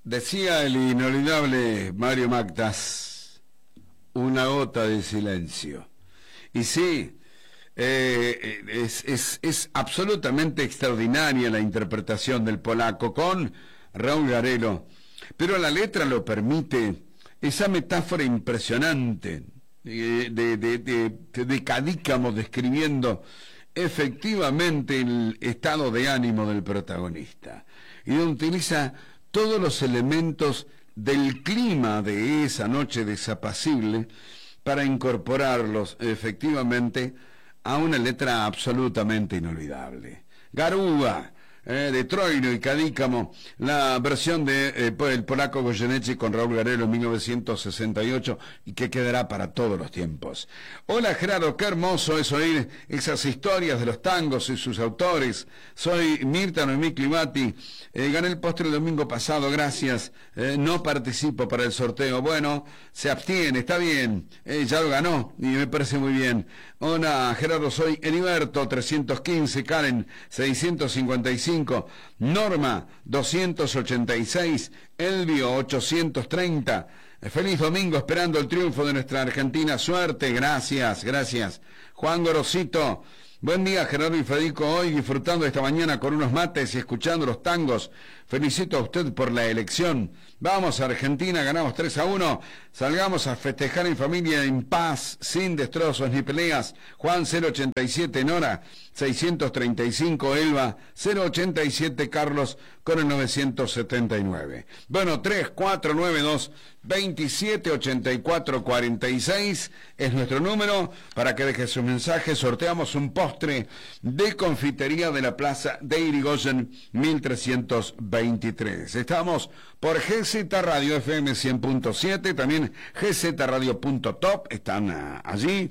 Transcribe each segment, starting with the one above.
Decía el inolvidable Mario Magdas, una gota de silencio. Y sí, es absolutamente extraordinaria la interpretación del polaco con Raúl Garelo, pero la letra lo permite, esa metáfora impresionante de Cadícamo describiendo efectivamente el estado de ánimo del protagonista, y donde utiliza todos los elementos del clima de esa noche desapacible para incorporarlos efectivamente a una letra absolutamente inolvidable. Garúa, de Troilo y Cadícamo, la versión de el polaco Goyeneche con Raúl Garelo en 1968, y que quedará para todos los tiempos. Hola Gerardo, qué hermoso es oír esas historias de los tangos y sus autores. Soy Mirta Noemí Climati, gané el postre el domingo pasado, gracias. No participo para el sorteo. Bueno, se abstiene, está bien, ya lo ganó y me parece muy bien. Hola Gerardo, soy Heriberto 315, Karen 655, Norma 286, Elvio 830. Feliz domingo, esperando el triunfo de nuestra Argentina. Suerte, gracias. Juan Gorosito, buen día Gerardo y Federico, hoy disfrutando esta mañana con unos mates y escuchando los tangos. Felicito a usted por la elección. Vamos a Argentina, ganamos 3-1. Salgamos a festejar en familia, en paz, sin destrozos ni peleas. Juan 087, Nora 635, Elba 087, Carlos con el 979. Bueno, 3492 278446 es nuestro número para que deje su mensaje. Sorteamos un postre de confitería de la Plaza de Irigoyen 1323. Estamos por GZ Radio FM 100.7, también gzradio.top, están allí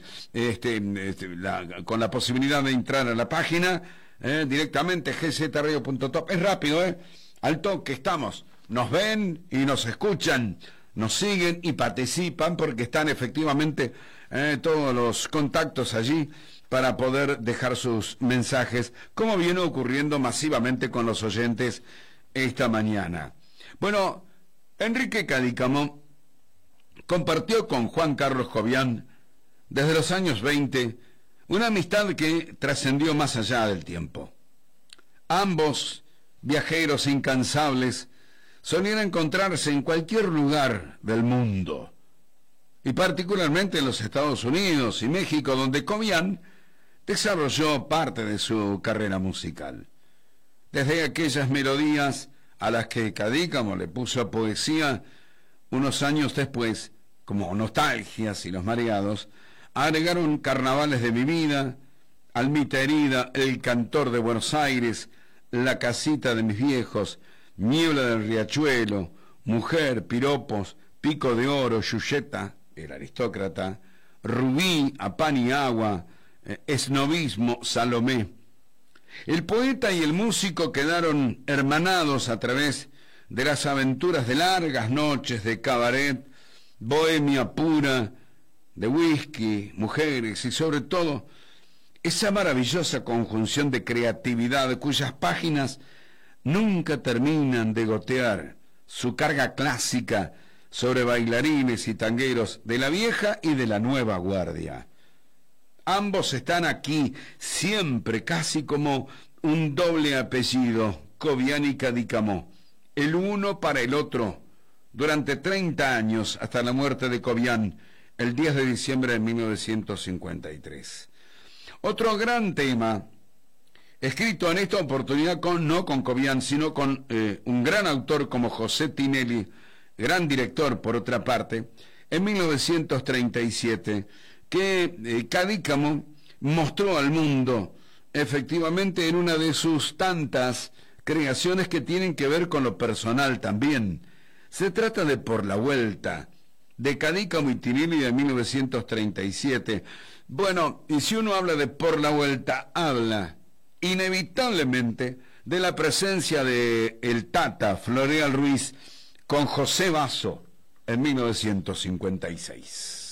con la posibilidad de entrar a la página directamente gzradio.top. Es rápido, al toque estamos, nos ven y nos escuchan, nos siguen y participan, porque están efectivamente todos los contactos allí para poder dejar sus mensajes, como viene ocurriendo masivamente con los oyentes esta mañana. Bueno, Enrique Cadícamo compartió con Juan Carlos Jovián desde los años 20 una amistad que trascendió más allá del tiempo. Ambos, viajeros incansables, solían encontrarse en cualquier lugar del mundo, y particularmente en los Estados Unidos y México, donde Jovián desarrolló parte de su carrera musical. Desde aquellas melodías a las que Cadícamo le puso poesía unos años después, como Nostalgias y Los Mareados, agregaron Carnavales de mi vida, Almita herida, El cantor de Buenos Aires, La casita de mis viejos, Niebla del riachuelo, Mujer, Piropos, Pico de oro, Yuyeta, el aristócrata, Rubí, A pan y agua, Esnovismo, Salomé. El poeta y el músico quedaron hermanados a través de las aventuras de largas noches de cabaret, bohemia pura, de whisky, mujeres y sobre todo esa maravillosa conjunción de creatividad cuyas páginas nunca terminan de gotear su carga clásica sobre bailarines y tangueros de la vieja y de la nueva guardia. Ambos están aquí siempre, casi como un doble apellido, Jovián y Cadícamo, el uno para el otro, durante 30 años hasta la muerte de Jovián, el 10 de diciembre de 1953. Otro gran tema, escrito en esta oportunidad no con Jovián, sino con un gran autor como José Tinelli, gran director por otra parte, en 1937, que Cadícamo mostró al mundo efectivamente en una de sus tantas creaciones que tienen que ver con lo personal también. Se trata de Por la Vuelta, de Cadícamo y Tinelli, de 1937. Bueno, y si uno habla de Por la Vuelta, habla inevitablemente de la presencia de el Tata Floreal Ruiz con José Basso en 1956.